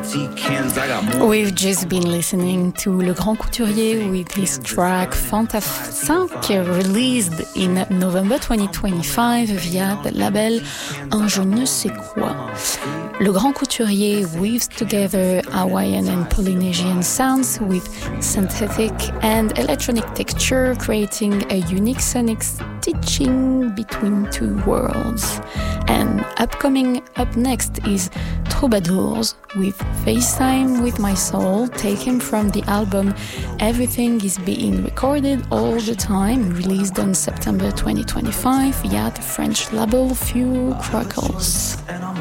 We've just been listening to Le Grand Couturier with his track Fanta 5, released in November 2025 via the label Un Je ne sais quoi. Le Grand Couturier weaves together Hawaiian and Polynesian sounds with synthetic and electronic texture, creating a unique sonic stitching between two worlds. And upcoming up next is Troubadours with FaceTime with My Soul, taken from the album Everything is Being Recorded All the Time, released on September 2025 via the French label Few Crackles.